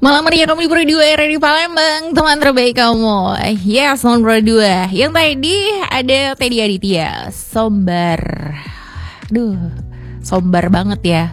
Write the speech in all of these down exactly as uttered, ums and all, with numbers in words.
Malam meriah kamu di Pro dua R di Palembang, teman terbaik kamu. Yes, teman Pro dua. Yang tadi ada Teddy Aditya, sombar. Duh, sombar banget ya.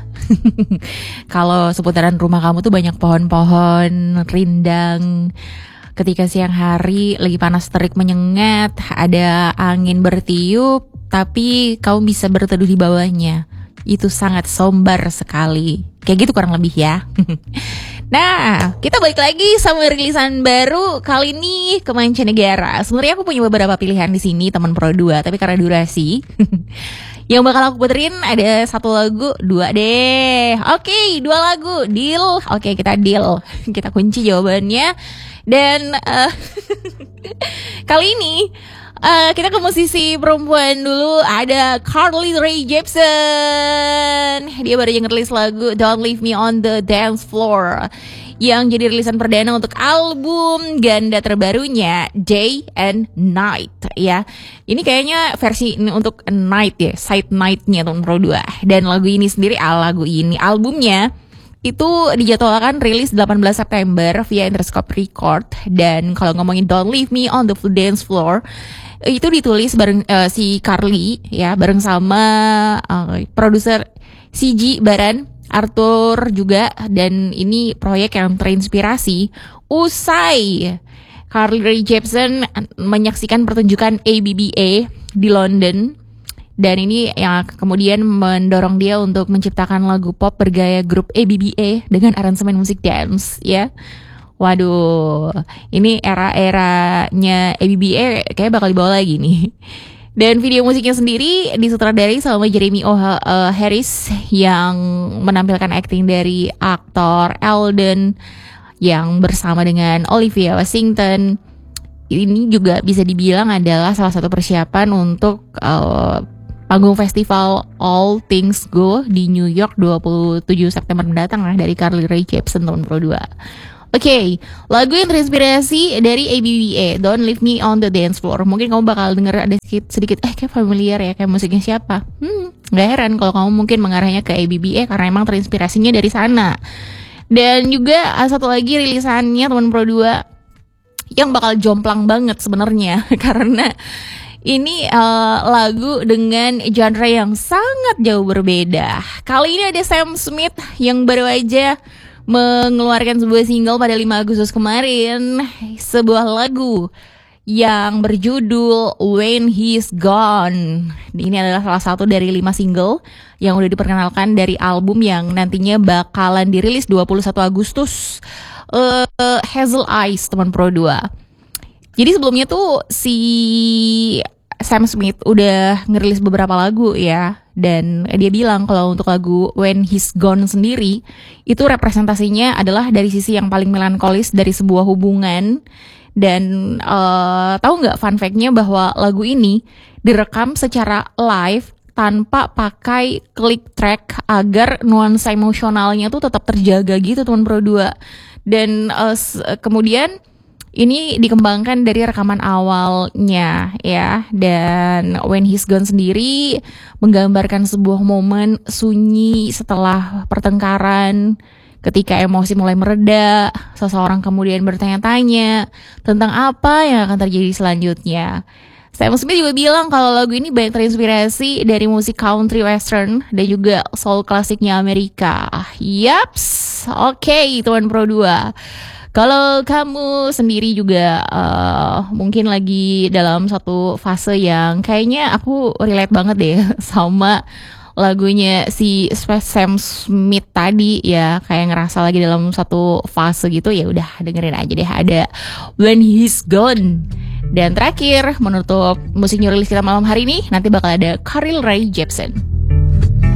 Kalau seputaran rumah kamu tuh banyak pohon-pohon rindang. Ketika siang hari lagi panas terik menyengat, ada angin bertiup, tapi kamu bisa berteduh di bawahnya. Itu sangat sombar sekali. Kayak gitu kurang lebih ya. Nah, kita balik lagi sama rilisan baru kali ini ke mancanegara. Sebenarnya aku punya beberapa pilihan di sini teman Pro dua, tapi karena durasi yang bakal aku puterin ada satu lagu, dua deh. Oke, dua lagu, deal. Oke, kita deal. Kita kunci jawabannya. Dan uh, kali ini uh, kita ke musisi perempuan dulu. Ada Carly Rae Jepsen. Dia baru aja ngerilis lagu Don't Leave Me on the Dance Floor, yang jadi rilisan perdana untuk album ganda terbarunya Day and Night ya. Ini kayaknya versi ini untuk Night ya, side night-nya tahun Pro dua. Dan lagu ini sendiri, ah, lagu ini albumnya itu dijadwalkan rilis delapan belas September via Interscope Record. Dan kalau ngomongin Don't Leave Me on the Dance Floor, itu ditulis bareng uh, si Carly ya, bareng sama uh, produser C G Baran, Arthur juga. Dan ini proyek yang terinspirasi usai Carly Rae Jepsen menyaksikan pertunjukan A B B A di London. Dan ini yang kemudian mendorong dia untuk menciptakan lagu pop bergaya grup A B B A dengan aransemen musik dance ya. Waduh, ini era-eranya A B B A kayak bakal dibawa lagi nih. Dan video musiknya sendiri disutradarai sama Jeremy O. Harris yang menampilkan akting dari aktor Eldon yang bersama dengan Olivia Washington. Ini juga bisa dibilang adalah salah satu persiapan untuk uh, panggung festival All Things Go di New York dua puluh tujuh September mendatang lah, dari Carly Rae Jepsen tahun Pro dua. Oke, okay, lagu yang terinspirasi dari A B B A, Don't Leave Me on the Dance Floor. Mungkin kamu bakal denger ada sedikit, sedikit eh kayak familiar ya, kayak musiknya siapa. Hmm, gak heran kalau kamu mungkin mengarahnya ke A B B A karena emang terinspirasinya dari sana. Dan juga satu lagi rilisannya teman Pro dua yang bakal jomplang banget sebenarnya karena ini uh, lagu dengan genre yang sangat jauh berbeda. Kali ini ada Sam Smith yang baru aja mengeluarkan sebuah single pada lima Agustus kemarin. Sebuah lagu yang berjudul When He's Gone. Ini adalah salah satu dari lima single yang udah diperkenalkan dari album yang nantinya bakalan dirilis dua puluh satu Agustus. uh, Hazel Eyes teman Pro dua. Jadi sebelumnya tuh si Sam Smith udah ngerilis beberapa lagu ya. Dan dia bilang kalau untuk lagu When He's Gone sendiri, itu representasinya adalah dari sisi yang paling melankolis dari sebuah hubungan. Dan uh, tahu nggak fun fact-nya bahwa lagu ini direkam secara live tanpa pakai click track agar nuansa emosionalnya tuh tetap terjaga gitu teman Pro dua. Dan uh, kemudian ini dikembangkan dari rekaman awalnya ya. Dan When He's Gone sendiri menggambarkan sebuah momen sunyi setelah pertengkaran. Ketika emosi mulai mereda, seseorang kemudian bertanya-tanya tentang apa yang akan terjadi selanjutnya. Sam Smith juga bilang kalau lagu ini banyak terinspirasi dari musik country western dan juga soul klasiknya Amerika. Yaps, oke okay, Tuan Pro dua. Kalau kamu sendiri juga uh, mungkin lagi dalam satu fase yang kayaknya aku relate banget deh sama lagunya si Sam Smith tadi ya, kayak ngerasa lagi dalam satu fase gitu, ya udah dengerin aja deh, ada When He's Gone. Dan terakhir menutup musik new release kita malam hari ini nanti bakal ada Carly Rae Jepsen.